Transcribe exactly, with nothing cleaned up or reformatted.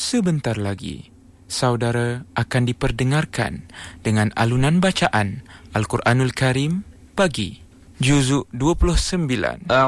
Sebentar lagi, saudara akan diperdengarkan dengan alunan bacaan Al-Quranul Karim pagi, juzuk dua puluh sembilan.